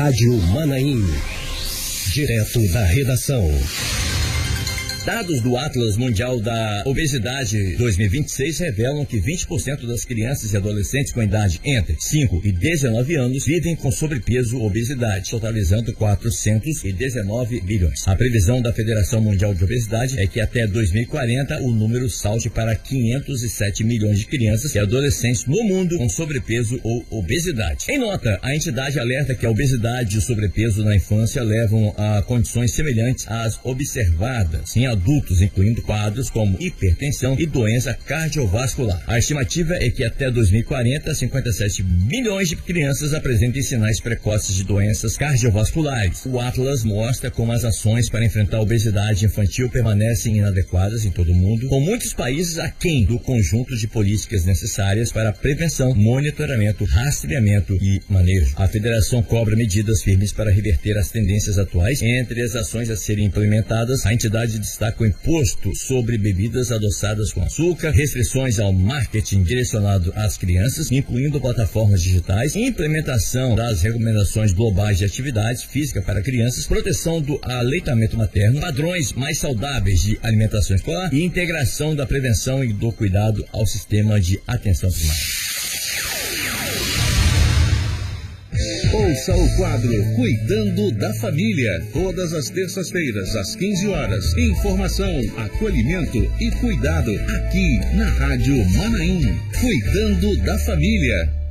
Rádio Manaim. Direto da redação. Dados do Atlas Mundial da Obesidade 2026 revelam que 20% das crianças e adolescentes com idade entre 5 e 19 anos vivem com sobrepeso ou obesidade, totalizando 419 milhões. A previsão da Federação Mundial de Obesidade é que até 2040 o número salte para 507 milhões de crianças e adolescentes no mundo com sobrepeso ou obesidade. Em nota, a entidade alerta que a obesidade e o sobrepeso na infância levam a condições semelhantes às observadas em adultos, incluindo quadros como hipertensão e doença cardiovascular. A estimativa é que até 2040, 57 milhões de crianças apresentem sinais precoces de doenças cardiovasculares. O Atlas mostra como as ações para enfrentar a obesidade infantil permanecem inadequadas em todo o mundo, com muitos países aquém do conjunto de políticas necessárias para prevenção, monitoramento, rastreamento e manejo. A federação cobra medidas firmes para reverter as tendências atuais. Entre as ações a serem implementadas, a entidade destaca o imposto sobre bebidas adoçadas com açúcar, restrições ao marketing direcionado às crianças, incluindo plataformas digitais, implementação das recomendações globais de atividade física para crianças, proteção do aleitamento materno, padrões mais saudáveis de alimentação escolar e integração da prevenção e do cuidado ao sistema de atenção primária. Ouça o quadro Cuidando da Família, todas as terças-feiras, às 15 horas. Informação, acolhimento e cuidado, aqui na Rádio Manaim. Cuidando da Família.